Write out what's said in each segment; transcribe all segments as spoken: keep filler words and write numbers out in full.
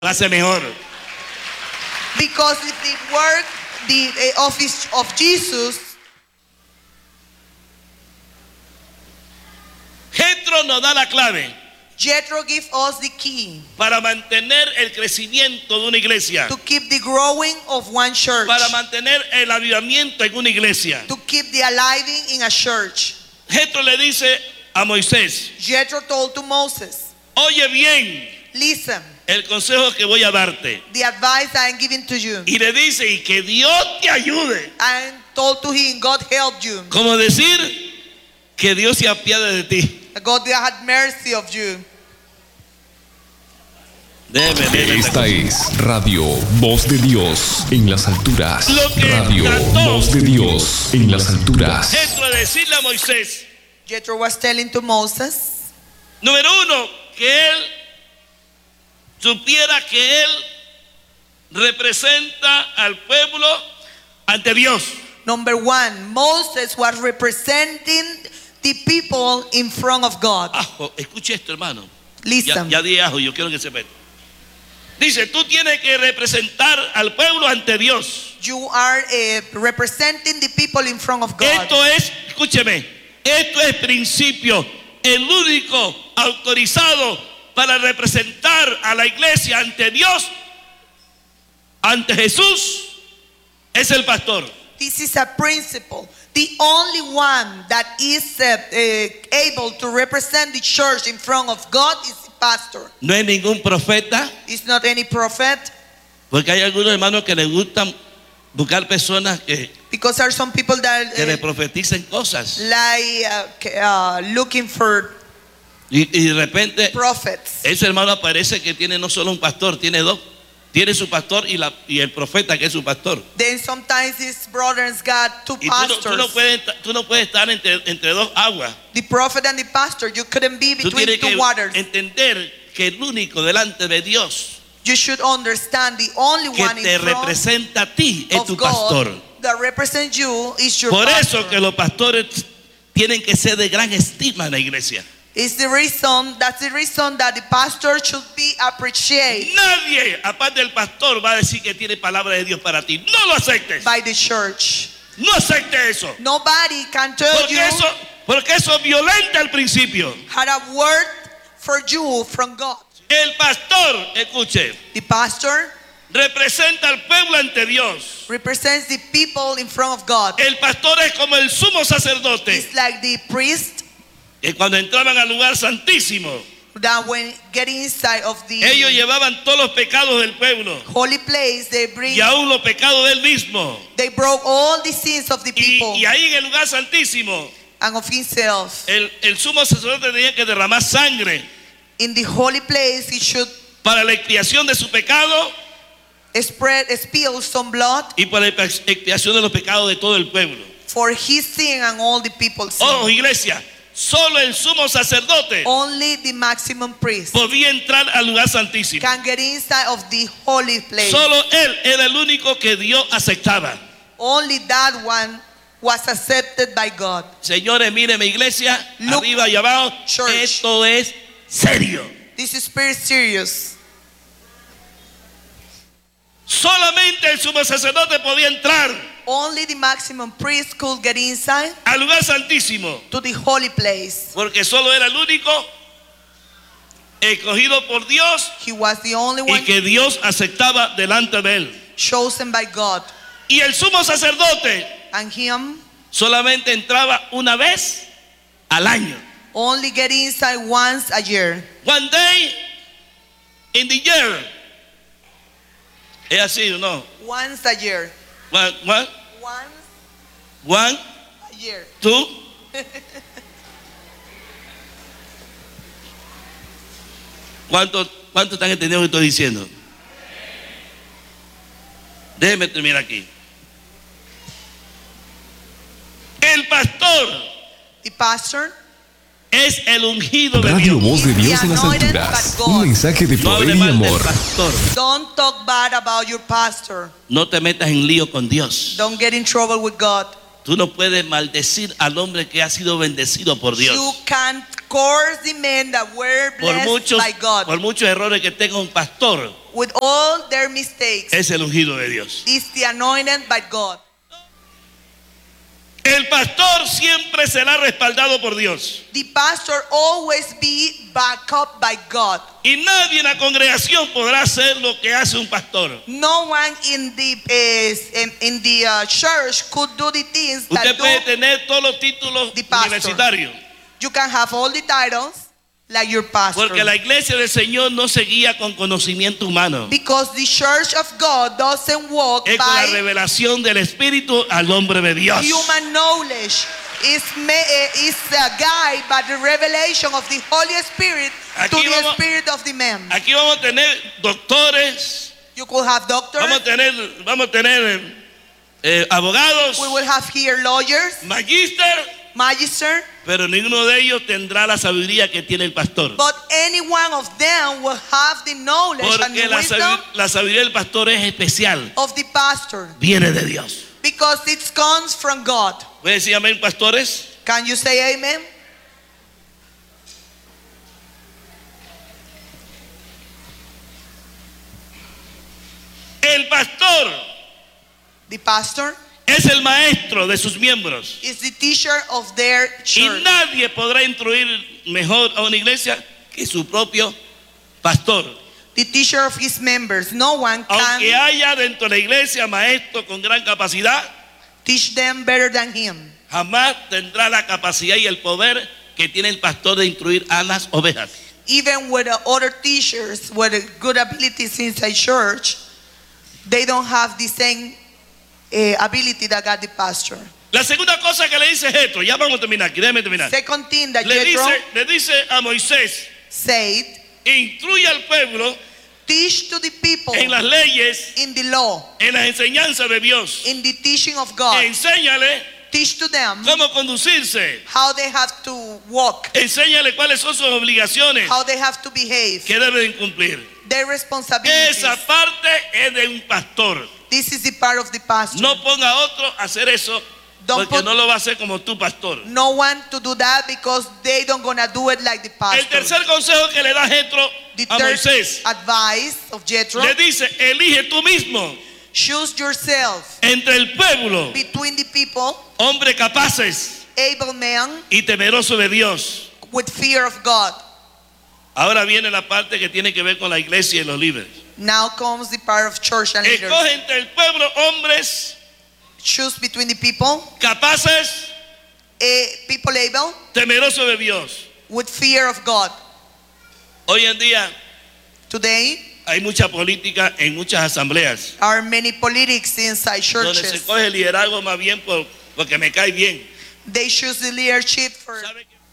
lo hace mejor. Because if the work, the uh, office of Jesus, Jethro nos da la clave Jethro gives us the key para mantener el crecimiento de una iglesia, to keep the growing of one church, para mantener el avivamiento en una iglesia. to keep the aliving in a church. Jethro le dice a Moisés: Jethro told to Moses, oye bien listen, el consejo que voy a darte. the advice I am giving to you. Y le dice: y que Dios te ayude. And told to him, God helped you. Como decir, que Dios se apiade de ti. God had mercy of you. Debe, debe, Esta es Radio Voz de Dios en las alturas. Lo que Radio trató Voz de Dios en las alturas. Jethro de decirle a Moisés, Jethro was telling to Moses, número uno, que él supiera que él representa al pueblo ante Dios. number one, Moses was representing the people in front of God. Ajo, escuche esto, hermano. Ya, Listen, ya di ajo, yo quiero que sepa esto. Dice, tú tienes que representar al pueblo ante Dios. you are uh, representing the people in front of God. Esto es, escúcheme, esto es principio. El único autorizado para representar a la iglesia ante Dios, ante Jesús, es el pastor. This is a principle. The only one that is uh, uh, able to represent the church in front of God is the pastor. No hay ningún profeta, It's not any prophet, porque hay algunos hermanos que les gustan buscar personas que, because there are some people that que le uh, profeticen cosas. like uh, k- uh, looking for Y, y de repente prophets. ese hermano aparece que tiene no solo un pastor, tiene dos. Tiene su pastor y, la, y el profeta que es su pastor. Then sometimes his brothers got two Y tú no, tú pastors. no puedes, tú no puedes estar entre, entre dos aguas. The prophet and the pastor, you couldn't be Tú between tienes two que waters. entender que el único delante de Dios You should understand the only que one in te front representa a ti es of tu God pastor. that represents you is your Por pastor. eso que los pastores tienen que ser de gran estima en la iglesia. It's the reason, that's the reason that the pastor should be appreciated Nadie, aparte del pastor, va a decir que tiene palabra de Dios para ti. No lo aceptes. by the church. No aceptes eso. Nobody can tell Porque you eso, porque eso violenta el principio. had a word for you from God. El pastor, escuche, The pastor representa al pueblo ante Dios. represents the people in front of God. El pastor es como el sumo sacerdote, It's like the priest que cuando entraban al lugar santísimo, that when getting inside of the ellos llevaban todos los pecados del pueblo holy place, they bring, y aún los pecados del mismo. they broke all the sins of the Y, people y ahí en el lugar santísimo, and of himself. el, el sumo sacerdote tenía que derramar sangre In the holy place, he should para la expiación de su pecado spread, spill some blood y para la expiación de los pecados de todo el pueblo. for his sin and all the people's sin. Oh, iglesia, solo el sumo sacerdote Only the maximum priest podía entrar al lugar santísimo. can get inside of the holy place. Solo él era el único que Dios aceptaba. Only that one was accepted by God. Señores, miren mi iglesia, Look, arriba y abajo, church. esto es serio. This is very serious. Solamente el sumo sacerdote podía entrar Only the maximum priest could get inside al lugar santísimo, to the holy place. porque solo era el único escogido por Dios He was the only y one que Dios aceptaba delante de él. chosen by God. Y el sumo sacerdote And him solamente entraba una vez al año. only get inside once a year. One day in the year. Es así, ¿no? Once a year. One, one, Once one, a year. two. ¿Cuánto, cuánto están entendiendo lo que estoy diciendo? Déjenme terminar aquí. El pastor The pastor es el ungido de Radio Dios. Voz de Dios en las alturas. Un mensaje de No hable poder y mal del amor. pastor. don't talk bad about your pastor. No te metas en lío con Dios. Don't get in trouble with God. Tú no puedes maldecir al hombre que ha sido bendecido por Dios. You can't course, the men that were Por blessed muchos, by God, por muchos errores que tenga un pastor, with all their mistakes, es el ungido de Dios. is the anointed by God. El pastor siempre será respaldado por Dios. The pastor always be backed up by God. Y nadie en la congregación podrá hacer lo que hace un pastor. No one in the uh, in, in the uh, church could do the things Usted that puede do. tener todos los títulos The pastor. universitarios. You can have all the titles like your pastor. Porque la iglesia del Señor no se guía con conocimiento humano. Because the church of God doesn't walk Es con la by revelación del Espíritu al hombre de Dios. human knowledge. It's, ma- eh, it's a guide by the revelation of the Holy Spirit to Aquí the vamos- spirit of the man. Aquí vamos a tener doctores, You could have doctors. vamos a tener, vamos a tener eh, abogados, We will have here lawyers, magíster, magister. pero ninguno de ellos tendrá la sabiduría que tiene el pastor. But any one of them will have the knowledge and Porque the la, wisdom sabi- la sabiduría del pastor es especial, of the pastor. viene de Dios. Because it comes from God. ¿Puede decir amén, pastores? Can you say amen? El pastor The pastor es el maestro de sus miembros. is the teacher of their Y church. nadie podrá instruir mejor a una iglesia que su propio pastor. The teacher of his members. No one Aunque can haya dentro de la iglesia maestros con gran capacidad, teach them better than him. jamás tendrá la capacidad y el poder que tiene el pastor de instruir a las ovejas. Even with the other teachers with the good abilities inside church, they don't have the same eh, ability that got the pastor. La segunda cosa que le dice Jetro, ya vamos a terminar, aquí, déjeme terminar. Second thing that Le Jethro dice, le dice a Moisés, said, instruye al pueblo teach to the people en las leyes, in the law, en las enseñanzas de Dios. in the teaching of God. Enséñale Teach to them cómo conducirse. how they have to walk, Enséñale cuáles son sus obligaciones how they have to behave, que deben cumplir. their responsibilities. Esa parte es de un pastor. This is the part of the pastor. No ponga a otro a hacer eso Don't porque put- no lo va a hacer como tu pastor. No one to do that because they don't gonna do it like the El pastor. tercer consejo que le da Jetro The a third Moisés, advice of Jethro: le dice, elige tú mismo choose yourself entre el pueblo between the people, hombres capaces able men y temerosos de Dios. with fear of God. Ahora viene la parte que tiene que ver con la iglesia y los líderes. Now comes the part of church and leaders. Escoge entre el pueblo hombres Choose between the people, capaces, eh, people able temerosos de Dios. with fear of God. Hoy en día Today, hay mucha política en muchas asambleas are many politics inside donde se churches. coge el liderazgo más bien por, porque me cae bien. They choose the leadership for. ¿Sabe qué?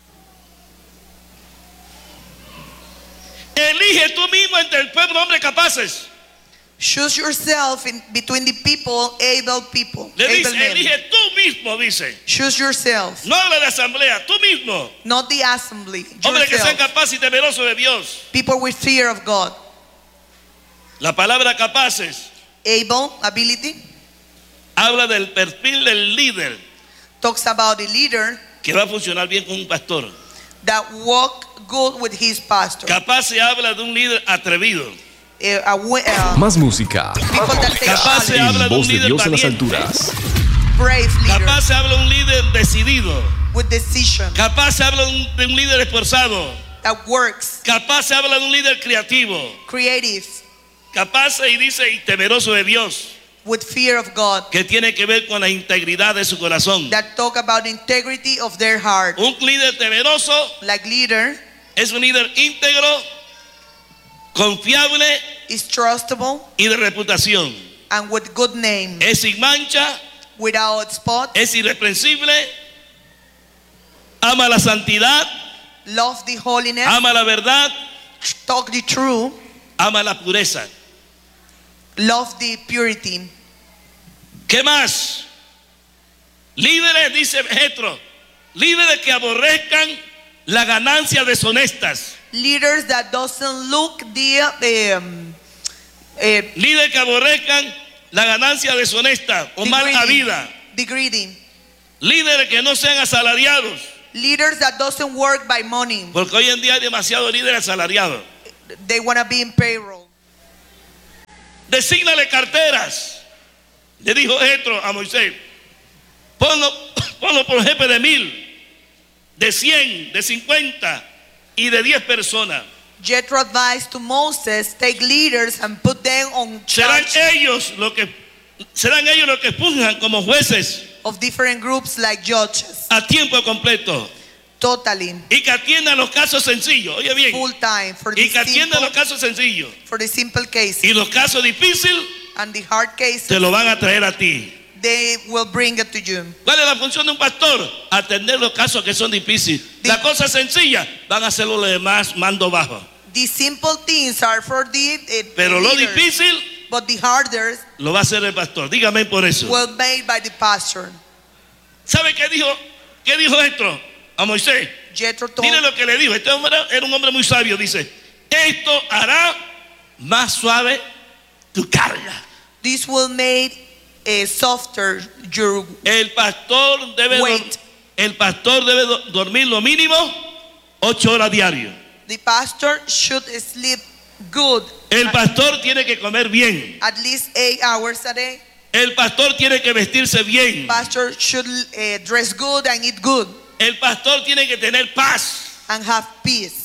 Elige tú mismo entre el pueblo hombres capaces. Choose yourself in between the people, able people, Le able dice, men. elige tú mismo, dice. Choose yourself, No habla de asamblea, tú mismo. not the assembly. Hombres que sean Yourself. capaces y temerosos de Dios. People with fear of God. La palabra capaces Able, ability, habla del perfil del líder talks about a leader que va a funcionar bien con un pastor. that walk good with his pastor. Capaz se habla de un líder atrevido. Eh, a we- uh, Más música. people that take Capaz se challenge. habla En de un voz de líder Dios en las valiente. alturas. Brave leader Capaz se habla de un líder decidido. with decision Capaz se habla de un, de un líder esforzado. that works, Capaz se habla de un líder creativo. creative, Capaz y dice y temeroso de Dios, with fear of God, que tiene que ver con la integridad de su corazón. that talk about integrity of their heart. Un líder temeroso Like leader es un líder íntegro, confiable is trustable y de reputación. and with good name, Es sin mancha, without spot, es irreprensible, ama la santidad, love the holiness, ama la verdad, talk the truth, ama la pureza. love the purity. ¿Qué más? Líderes, dice Jetro, líderes que aborrezcan las ganancias deshonestas. Leaders that doesn't look the um, eh, Líderes que aborrezcan la ganancia deshonesta o the mal greedy, habida. the greedy, Líderes que no sean asalariados. Leaders that doesn't work by money. Porque hoy en día hay demasiado líder asalariado. They want to be in payroll. Desígnale carteras. Le dijo Jetro a Moisés, ponlo, ponlo por jefe de mil, de cien, de cincuenta y de diez personas. Jethro advised to Moses, take leaders and put them on Serán charge ellos los que serán ellos los que funjan como jueces of different groups like judges. a tiempo completo Totally. y que atiendan los casos sencillos. Oye bien, Full time for y the que atiendan los simple, casos sencillos for the simple cases. y los casos difíciles And the hard cases, te lo van a traer a ti. they will bring it to you. ¿Cuál es la función de un pastor? Atender los casos que son difíciles. Las cosas sencillas van a hacerlo los demás mando bajo. The simple things are for the uh, Pero lo leaders, difícil but the harder lo va a hacer el pastor. Dígame por eso. will made by the pastor. ¿Sabe qué dijo? ¿Qué dijo esto a Moisés? Jethro told, Mire lo que le dijo. Este hombre era un hombre muy sabio. Dice, esto hará más suave tu carga. this will make a softer your El pastor debe, Wait. dor- el pastor debe do- dormir lo mínimo ocho horas diario. the pastor should sleep good El pastor tiene que comer bien. at least eight hours a day. El pastor tiene que vestirse bien. Pastor should uh, dress good and eat good El pastor tiene que tener paz. and have peace.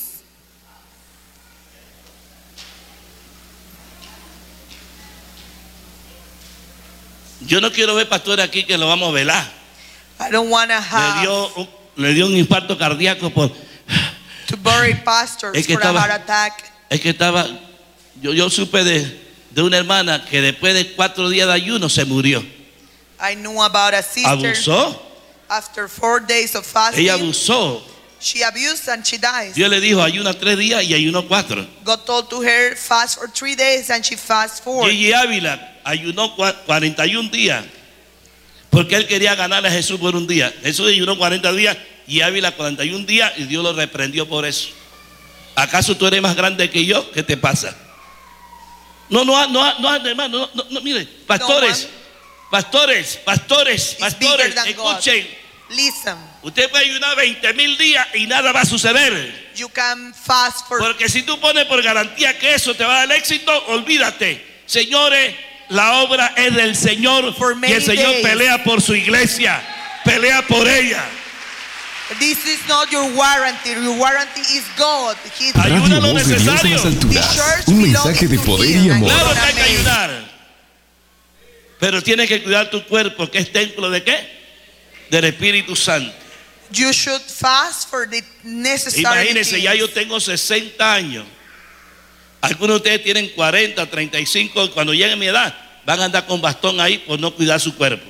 Yo no quiero ver pastores aquí que lo vamos a velar. I don't want to Le have dio, un- le dio un infarto cardíaco por... to bury pastors Es que for estaba- a heart attack. Es que estaba... Yo, yo supe de, de una hermana que después de cuatro días de ayuno se murió. I knew about a sister Abusó. after four days of fasting. Ella abusó. She abused and she dies. Dios le dijo, ayuna tres días y ayunó cuatro. God told to her fast for three days and she fast four. Gigi Ávila ayunó cua- cuarenta y un días porque él quería ganar a Jesús por un día. Jesús ayunó cuarenta días y Ávila cuarenta y un días y Dios lo reprendió por eso. ¿Acaso tú eres más grande que yo? ¿Qué te pasa? No, no, no, no, hermano, no, no, no, mire, pastores, pastores, pastores, It's pastores, bigger than God. escuchen. Listen, Usted puede ayunar veinte mil días y nada va a suceder. you can fast for Porque si tú pones por garantía que eso te va a dar éxito, olvídate. Señores, la obra es del Señor For y many el Señor days. pelea por su iglesia, pelea por ella. this is not your warranty. Your warranty is God. He, Ayuda Radio lo Voz de Dios en necesario. las alturas. The church Un belongs mensaje de to poder him y and amor. Claro God que hay que amazing. ayudar. Pero tienes que cuidar tu cuerpo, que es templo de qué? Del Espíritu Santo. You should fast for the necessary Imagínense, ya things. yo tengo sesenta años. Algunos de ustedes tienen cuarenta, treinta y cinco. Cuando lleguen a mi edad, van a andar con bastón ahí por no cuidar su cuerpo.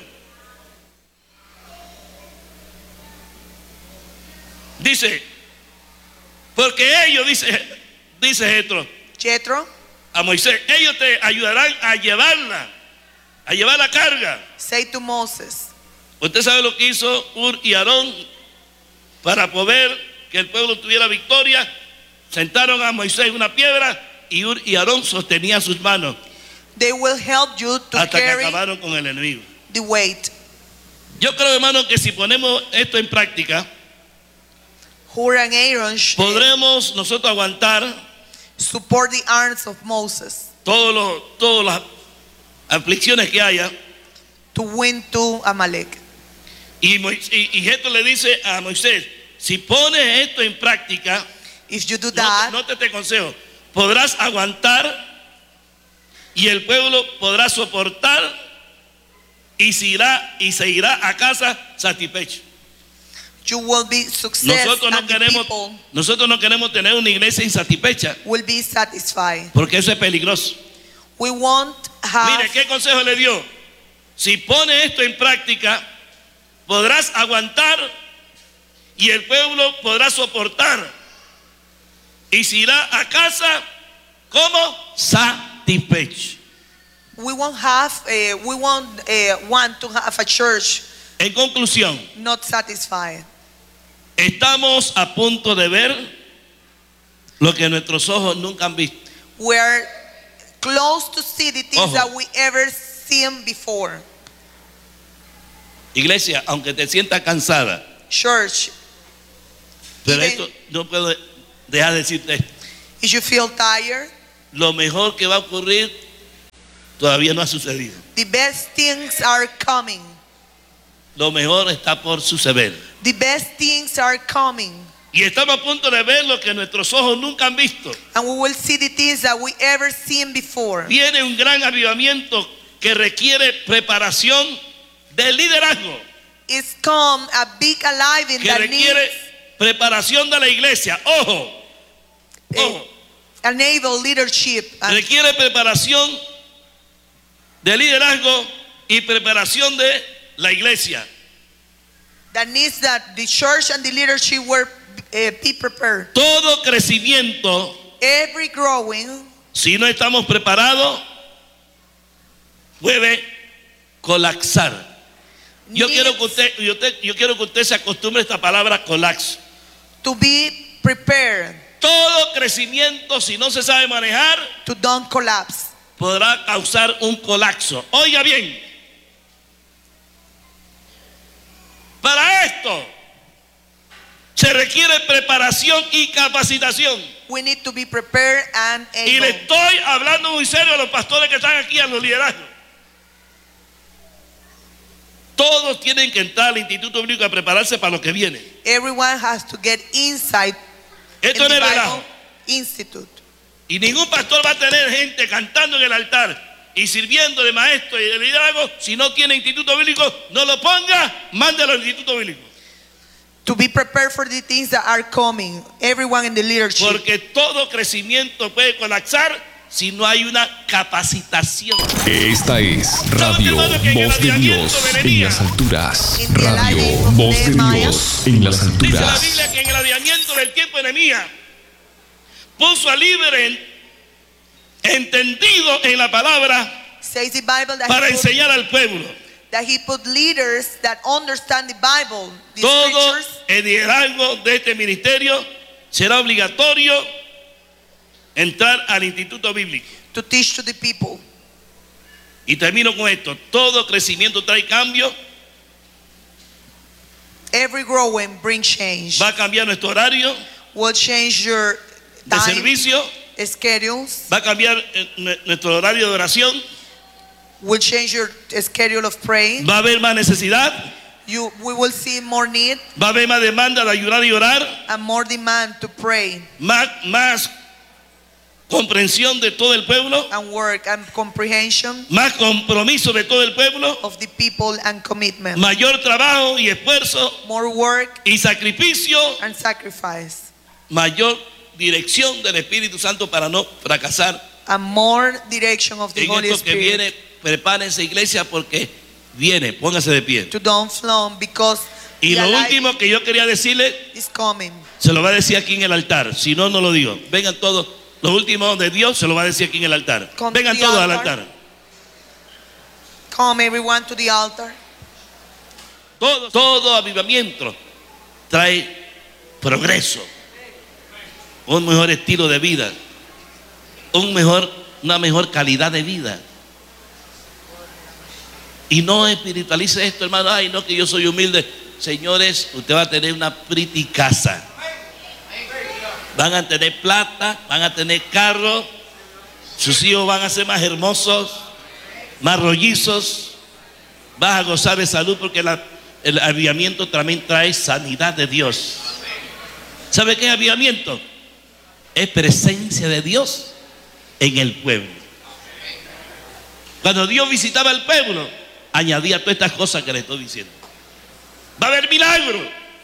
Dice, porque ellos, dice, dice Jetro Jethro, a Moisés, ellos te ayudarán a llevarla, a llevar la carga. say to Moses, Usted sabe lo que hizo Ur y Aarón para poder que el pueblo tuviera victoria. Sentaron a Moisés en una piedra y Ur y Aarón sostenían sus manos they will help you to hasta que carry acabaron con el enemigo. the weight. Yo creo, hermano, que si ponemos esto en práctica, Hur and Aaron should podremos nosotros aguantar support the arms of Moses todos los, todas las aflicciones que haya. to win to Amalek. Y, Mois- y, y Jetro le dice a Moisés, si pones esto en práctica, If you do no, that, no te, te consejo, podrás aguantar y el pueblo podrá soportar y se irá, y se irá a casa satisfecho. you will be success Nosotros no and the queremos, people nosotros no queremos tener una iglesia insatisfecha will be satisfied. porque eso es peligroso. We won't have Mire, ¿qué consejo le dio? Si pones esto en práctica, podrás aguantar y el pueblo podrá soportar y se irá a casa como satisfecho. we won't have uh, we won't uh, want to have a church En conclusión, not satisfied. estamos a punto de ver lo que nuestros ojos nunca han visto. We're close to see the things Ojo. that we ever seen before. Iglesia, aunque te sientas cansada, Church, Pero Even esto no puedo dejar de decirte esto. if you feel tired, Lo mejor que va a ocurrir todavía no ha sucedido. the best things are coming. Lo mejor está por suceder. The best things are coming. Y estamos a punto de ver lo que nuestros ojos nunca han visto. And we will see the things that we ever seen before. Viene un gran avivamiento que requiere preparación de liderazgo, It's come a big alive in que that requiere needs preparación de la iglesia. Ojo, eh, ojo, enable leadership and requiere preparación de liderazgo y preparación de la iglesia. that needs that the church and the leadership were uh, be prepared. Todo crecimiento, Every growing, si no estamos preparados, puede colapsar. Yo needs quiero que usted, yo, te- yo quiero que usted se acostumbre a esta palabra colapso. to be prepared Todo crecimiento, si no se sabe manejar, to don't collapse. podrá causar un colapso. Oiga bien, para esto se requiere preparación y capacitación. We need to be prepared and Y le able. estoy hablando muy serio a los pastores que están aquí, a los liderazgos. Todos tienen que entrar al Instituto Bíblico a prepararse para lo que viene. Everyone has to get insight in Esto no the es Bible relajo. Institute. Y ningún pastor va a tener gente cantando en el altar y sirviendo de maestro y de liderazgo si no tiene Instituto Bíblico. No lo ponga, mándalo al Instituto Bíblico. To be prepared for the things that are coming. Everyone in the leadership. Porque todo crecimiento puede colapsar si no hay una capacitación. Esta es Radio Voz de Dios en las alturas. Radio Voz de Dios en las Dice la alturas. Biblia que en el avivamiento del tiempo de Nehemías puso a líderes entendidos en la palabra Says the Bible that para he, put, enseñar al pueblo. that he put leaders that understand the Bible, the Todo scriptures. el liderazgo de este ministerio será obligatorio entrar al Instituto Bíblico. To teach to the people. Y termino con esto. Todo crecimiento trae cambio. Every growing brings change. Va a cambiar nuestro horario Will change your de time, servicio. schedules. Va a cambiar eh, nue- nuestro horario de oración. Will change your schedule of praying. Va a haber más necesidad. You, we will see more need Va a haber más demanda de ayudar y orar. and more demand to pray Más, más comprensión de todo el pueblo. and work and comprehension Más compromiso de todo el pueblo. of the people and commitment. Mayor trabajo y esfuerzo More work y sacrificio. and sacrifice. Mayor dirección del Espíritu Santo para no fracasar. And more direction of the En Holy esto que Spirit. viene, prepárense iglesia porque viene, póngase de pie. To don't flow because Y the lo alive último que yo quería decirle, is coming. se lo va a decir aquí en el altar, si no, no lo digo. Vengan todos, lo último de Dios se lo va a decir aquí en el altar. Come to Vengan the todos al altar. altar. Come everyone to the altar. Todo, todo avivamiento trae progreso, un mejor estilo de vida, un mejor, una mejor calidad de vida. Y no espiritualice esto, hermano. Ay, no, que yo soy humilde. Señores, usted va a tener una pretty casa. Van a tener plata, van a tener carro. Sus hijos van a ser más hermosos, más rollizos. Vas a gozar de salud porque la, el avivamiento también trae sanidad de Dios. ¿Sabe qué es avivamiento? Es presencia de Dios en el pueblo. Cuando Dios visitaba al pueblo, añadía todas estas cosas que le estoy diciendo. Va a haber milagros.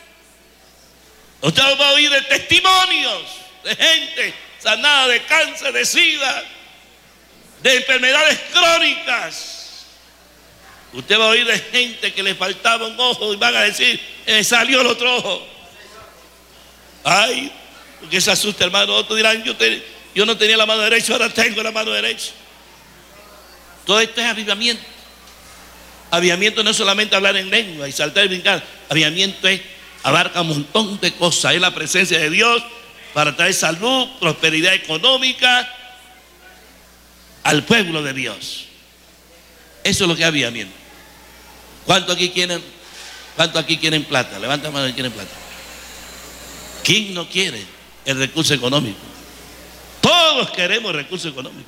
Usted va a oír de testimonios de gente sanada de cáncer, de sida, de enfermedades crónicas. Usted va a oír de gente que le faltaba un ojo y van a decir, eh, salió el otro ojo. Ay, porque se asusta, hermano. Otros dirán, yo, te, yo no tenía la mano derecha, ahora tengo la mano derecha. Todo esto es avivamiento. Avivamiento no es solamente hablar en lengua y saltar y brincar. Avivamiento es, abarca un montón de cosas. Es la presencia de Dios para traer salud, prosperidad económica al pueblo de Dios. Eso es lo que es avivamiento. ¿Cuánto aquí quieren, cuánto aquí quieren plata? Levanta la mano y quieren plata. ¿Quién no quiere el recurso económico? Todos queremos recurso económico.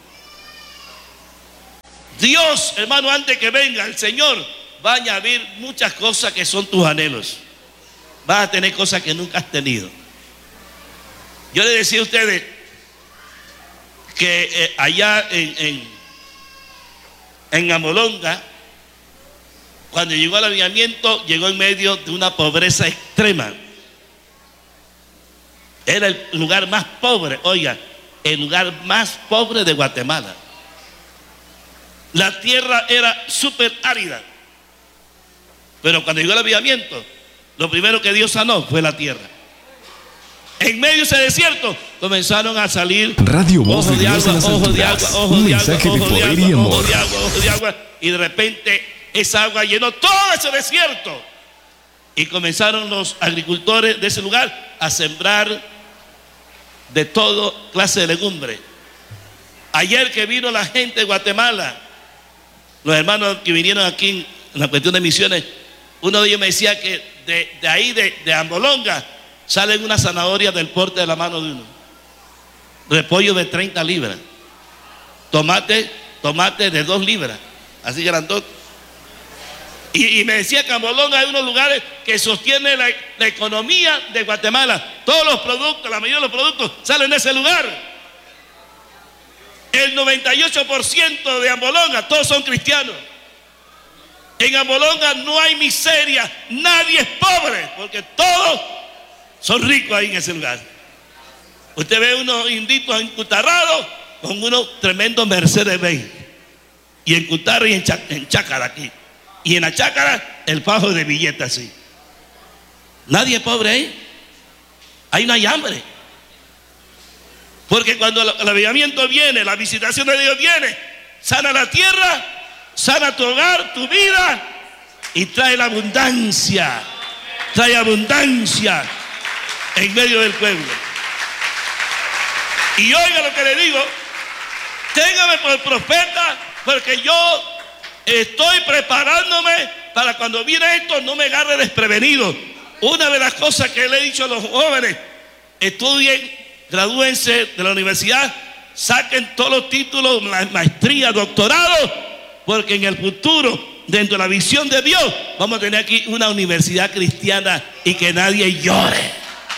Dios, hermano, antes que venga el Señor, va a añadir muchas cosas que son tus anhelos. Vas a tener cosas que nunca has tenido. Yo le decía a ustedes que eh, allá en, en, en Amolonga, cuando llegó al avivamiento, llegó en medio de una pobreza extrema. Era el lugar más pobre, oiga, el lugar más pobre de Guatemala. La tierra era súper árida. Pero cuando llegó el avivamiento, lo primero que Dios sanó fue la tierra. En medio de ese desierto comenzaron a salir Radio Voz ojos de de Dios agua, en las ojos de alturas. agua, ojos Un de agua, mensaje de ojos de poder agua, y amor. ojos de agua, ojos de agua. Y de repente esa agua llenó todo ese desierto. Y comenzaron los agricultores de ese lugar a sembrar de todo clase de legumbre. Ayer que vino la gente de Guatemala, los hermanos que vinieron aquí en la cuestión de misiones, uno de ellos me decía que de, de ahí, de, de Amolonga, salen unas zanahorias del porte de la mano de uno. Repollo de treinta libras. Tomate, tomate de dos libras. Así grandote. Y, y me decía que Amolonga hay unos lugares que sostienen la, la economía de Guatemala. Todos los productos, la mayoría de los productos salen de ese lugar. El noventa y ocho por ciento de Amolonga, todos son cristianos. En Amolonga no hay miseria, nadie es pobre, porque todos son ricos ahí en ese lugar. Usted ve unos inditos encutarrados con unos tremendos Mercedes-Benz. Y en Cutarra y en, Chá, en Chácara aquí. Y en la Chácara el fajo de billetes así. Nadie es pobre ahí. Ahí no hay hambre. Porque cuando el avivamiento viene, la visitación de Dios viene, sana la tierra, sana tu hogar, tu vida y trae la abundancia. Trae abundancia en medio del pueblo. Y oiga lo que le digo, téngame por profeta, porque yo estoy preparándome para cuando viene esto no me agarre desprevenido. Una de las cosas que le he dicho a los jóvenes, estudien, gradúense de la universidad, saquen todos los títulos, la maestría, doctorado, porque en el futuro, dentro de la visión de Dios, vamos a tener aquí una universidad cristiana y que nadie llore.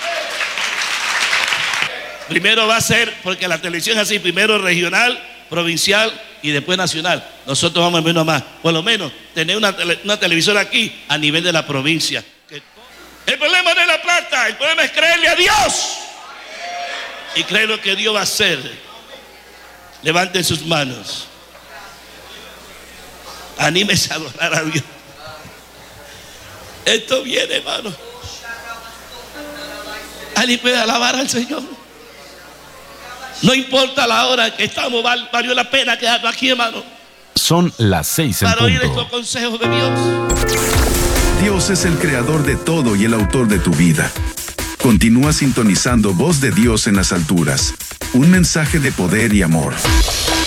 Primero va a ser, porque la televisión es así, primero regional, provincial y después nacional. Nosotros vamos a menos más, por lo menos tener una, tele, una televisora aquí a nivel de la provincia. El problema no es la plata, el problema es creerle a Dios y creer lo que Dios va a hacer. Levanten sus manos, anímese a adorar a Dios. Esto viene, hermano. ¿Alguien puede alabar al Señor? No importa la hora que estamos, valió la pena quedarnos aquí, hermano. Son las seis en para oír punto. estos consejos de Dios. Dios es el creador de todo y el autor de tu vida. Continúa sintonizando Voz de Dios en las alturas. Un mensaje de poder y amor.